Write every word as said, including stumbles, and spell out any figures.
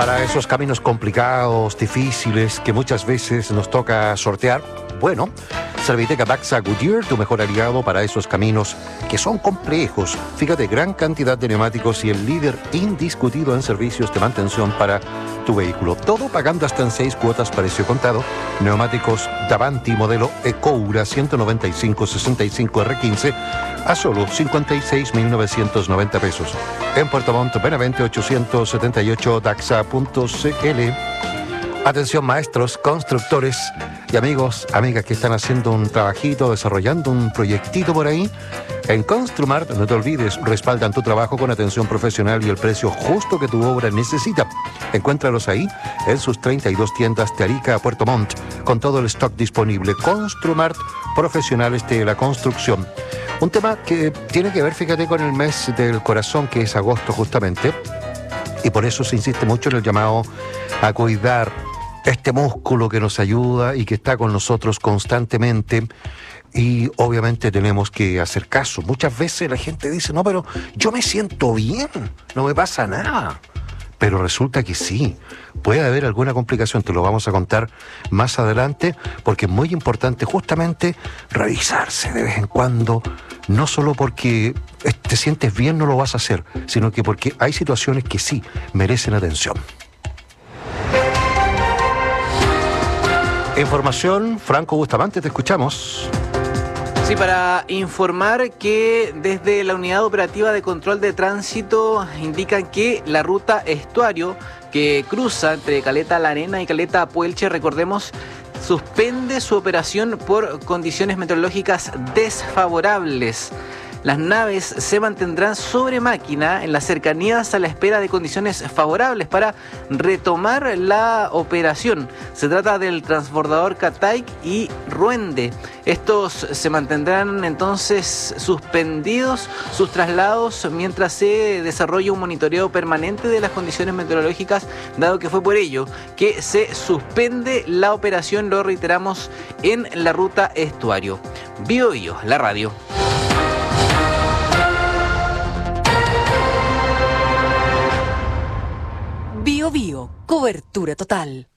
para esos caminos complicados, difíciles, que muchas veces nos toca sortear, bueno, Serviteca Daxa Goodyear, tu mejor aliado para esos caminos que son complejos. Fíjate, gran cantidad de neumáticos y el líder indiscutido en servicios de mantención para tu vehículo. Todo pagando hasta en seis cuotas precio contado. Neumáticos Davanti modelo Ecoura ciento noventa y cinco sesenta y cinco R quince a solo cincuenta y seis mil novecientos noventa pesos. En Puerto Montt, Benavente ochocientos setenta y ocho daxa punto c l. Atención maestros, constructores y amigos, amigas que están haciendo un trabajito, desarrollando un proyectito por ahí. En Construmart, no te olvides, respaldan tu trabajo con atención profesional y el precio justo que tu obra necesita. Encuéntralos ahí en sus treinta y dos tiendas de Arica a Puerto Montt, con todo el stock disponible. Construmart, profesionales de la construcción. Un tema que tiene que ver, fíjate, con el mes del corazón, que es agosto justamente, y por eso se insiste mucho en el llamado a cuidar este músculo que nos ayuda y que está con nosotros constantemente, y obviamente tenemos que hacer caso. Muchas veces la gente dice, no, pero yo me siento bien, no me pasa nada. Pero resulta que sí, puede haber alguna complicación, te lo vamos a contar más adelante, porque es muy importante justamente revisarse de vez en cuando, no solo porque te sientes bien no lo vas a hacer, sino que porque hay situaciones que sí merecen atención. Información, Franco Bustamante, te escuchamos. Sí, para informar que desde la Unidad Operativa de Control de Tránsito indican que la ruta Estuario que cruza entre Caleta La Arena y Caleta Puelche, recordemos, suspende su operación por condiciones meteorológicas desfavorables. Las naves se mantendrán sobre máquina en las cercanías a la espera de condiciones favorables para retomar la operación. Se trata del transbordador Cataic y Ruende. Estos se mantendrán entonces suspendidos sus traslados mientras se desarrolla un monitoreo permanente de las condiciones meteorológicas, dado que fue por ello que se suspende la operación, lo reiteramos, en la ruta Estuario. Bio Bio, la radio. Bio Bio, cobertura total.